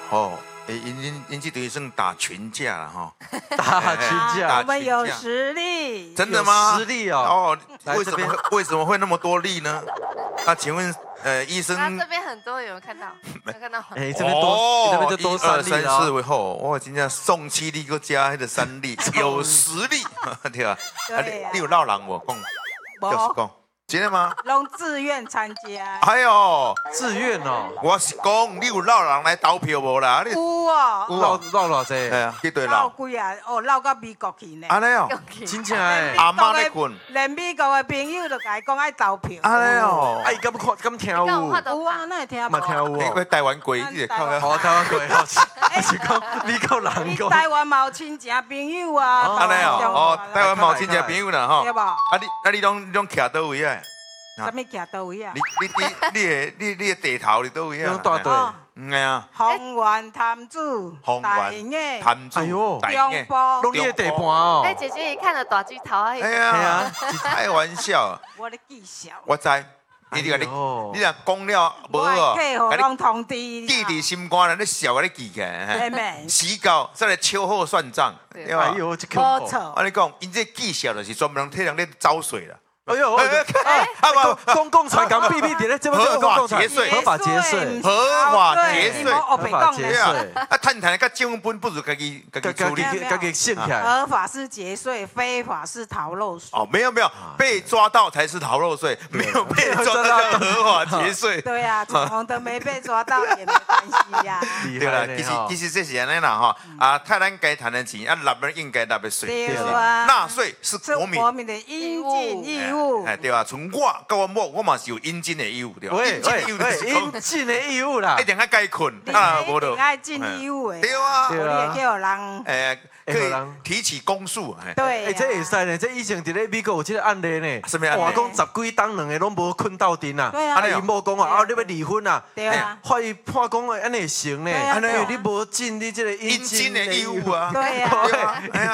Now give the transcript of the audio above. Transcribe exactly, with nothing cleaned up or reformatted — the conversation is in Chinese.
哦，诶，因因因这等于算打群架了哈。 打群架， 我们有实力。 真的吗？ 有实力哦。 哦，为什么会为什么会那么多例呢？那请问，呃，医生？ 他这边很多，有人看到？有看到？ 哎，这边多，这边就多三例了。三四位后，我今天送七例，搁加那个三例，有实力，对吧？ 对啊。 你有闹人无？讲，就是讲。真的吗？ 拢自愿参加。 哎呦， 自愿哦！ 我是讲，你有闹人来投票无啦？ 有哦， 有闹闹偌济？ 哎呀，一堆闹几啊？哦，闹到美国去呢。 安尼哦， 真正诶。 阿妈咧困， 连美国的朋友都甲伊讲爱投票。 安尼哦， 哎，敢看敢听有？ 有啊，那会听无？ 嘛听有哦。 你台湾鬼，你靠个。 好，台湾鬼，好。是讲美国人讲。 台湾嘛有亲戚朋友啊。 安尼哦，哦，台湾嘛有亲戚朋友啦吼。 对无？ 啊你啊你拢你拢徛倒位啊？ 什么徛倒位啊？ 你你你你的你你的地头你倒位啊？ 大队。 嗯啊。 宏源潭子。 宏源潭子。 哎呦。 中部。 拢你的地盘哦。 哎，姐姐一看了大巨头啊！ 哎呀，开玩笑。 我咧记笑。 我知。你你你你若讲了无哦， 配合拢通知。 记伫心肝啦，你笑个你记起来。 对没？ 时到再来秋后算账，对吧？ 哎呦，这恐怖。 我跟你讲，因这记笑就是专门替人咧招水啦。 哎呦，哎，公共财讲秘密点咧，这不是公共财合法节税， 合法节税， 合法节税啊！趁趁个政府本不如家己家己处理， 家己省起来。 合法是节税，非法是逃漏税。 哦，没有没有，被抓到才是逃漏税，没有被抓到叫合法节税。 对呀，闯红灯没被抓到也没关系呀。 对啦，其实其实这是安尼啦哈，啊，太咱该谈的钱，啊，纳人应该纳的税。 对啊， 纳税是国民国民的应尽义务。 哎，对啊，从我到我某，我嘛是有应尽的义务，对吧？ 喂喂喂，应尽的义务啦， 一定要该困啊， 无就爱尽义务的。 对啊， 对啊，你叫人诶，可以提起公诉。 对， 哎，这会使呢，这以前伫咧美国有这个案例呢， 什么案例？ 话讲十几档两个拢无困斗阵啊， 对啊， 啊，伊某讲啊，啊，你要离婚啊， 对啊， 法院判讲安尼会成呢，因为你无尽你这个应尽的义务啊， 对啊， 哎呀。